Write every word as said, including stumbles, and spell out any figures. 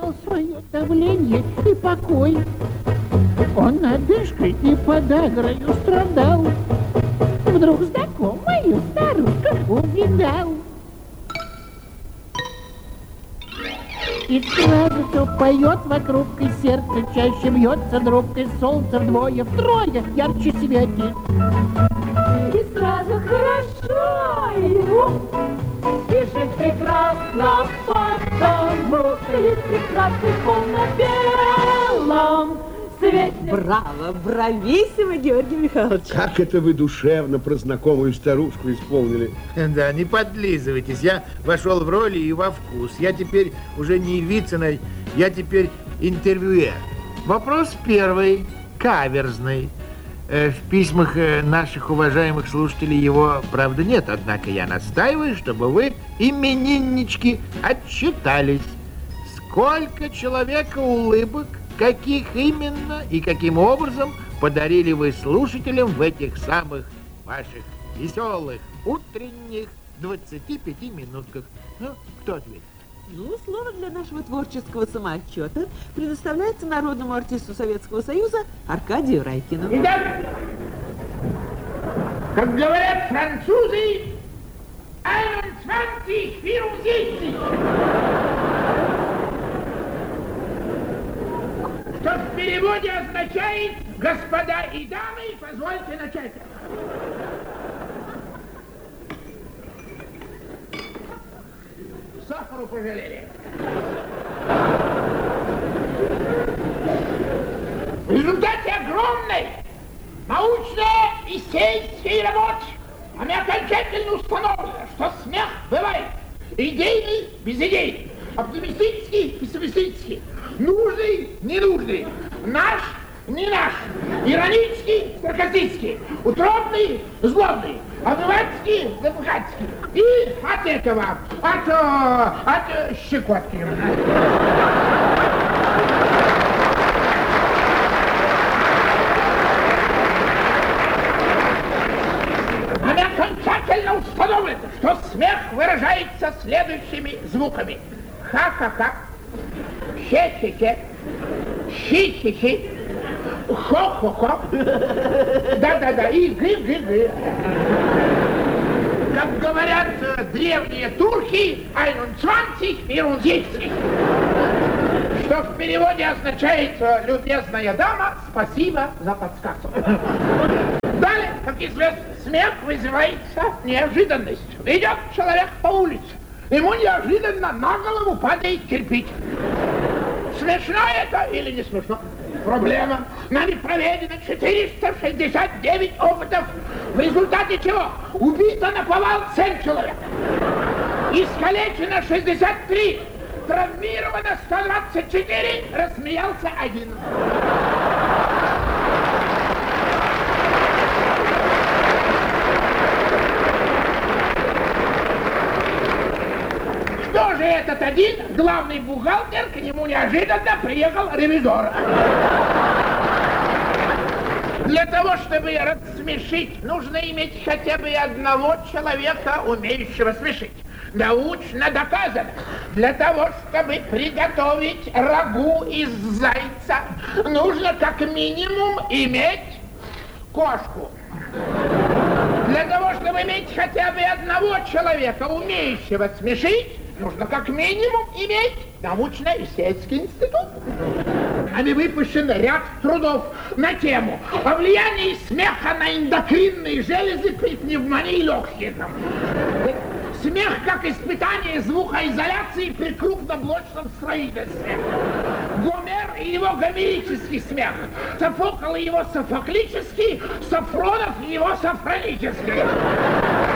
потерял свое давление и покой. Он одышкой и подагрою страдал. Вдруг знакомую старушку увидал. И сразу все поет вокруг, и сердце чаще бьется дробкой, солнце вдвое, втрое ярче светит. И сразу хорошо ему, спешит прекрасно, потому что есть прекрасный пол на белом свете. Браво, брависсимо, Георгий Михайлович. Как это вы душевно про знакомую старушку исполнили. Да, не подлизывайтесь. Я вошел в роли и во вкус. Я теперь уже не Вицина, я теперь интервьюер. Вопрос первый, каверзный. В письмах наших уважаемых слушателей его, правда, нет, однако я настаиваю, чтобы вы, имениннички, отчитались. Сколько человека улыбок, каких именно и каким образом подарили вы слушателям в этих самых ваших веселых утренних двадцати пяти минутках? Ну, кто ответит? Ну, слово для нашего творческого самоотчета предоставляется народному артисту Советского Союза Аркадию Райкину. Итак, как говорят французы, einundzwanzig vierundsechzig. Что в переводе означает «господа и дамы, позвольте начать». Сахару пожалели. В результате огромной научно-исследовательской работы нами окончательно установлено, что смех бывает идейный, безидейный, оптимистический, пессимистический, нужный, ненужный, наш, не наш, иронический, саркастический, утробный, злобный, обывательский, запыхательский. И от этого, от, от щекотки. Нами окончательно установлено, что смех выражается следующими звуками. Ха-ха-ха, хе-хе-хе, хи-хи-хи, хо-хо-хо, да-да-да, и гы-гы-гы. Как говорят э, древние турки, einundzwanzig vierundsechzig, что в переводе означает «любезная дама, спасибо за подсказку». Далее, как известно, смех вызывается неожиданностью. Идет человек по улице, ему неожиданно на голову падает кирпич. Смешно это или не смешно? Проблема. Нами проведено четыреста шестьдесят девять опытов, в результате чего убито наповал семь человек, искалечено шестьдесят три, травмировано сто двадцать четыре, рассмеялся один. Кто же этот один? Главный бухгалтер, к нему неожиданно приехал ревизор. Для того, чтобы рассмешить, нужно иметь хотя бы одного человека, умеющего смешить. Научно доказано. Для того, чтобы приготовить рагу из зайца, нужно как минимум иметь кошку. Для того, чтобы иметь хотя бы одного человека, умеющего смешить, нужно как минимум иметь научно-исследовательский институт. Нами выпущен ряд трудов на тему о влиянии смеха на эндокринные железы при пневмонии легких. Смех как испытание звукоизоляции при крупноблочном строительстве. Гомер и его гомерический смех. Софокл и его софоклический, Сафронов и его сафронический.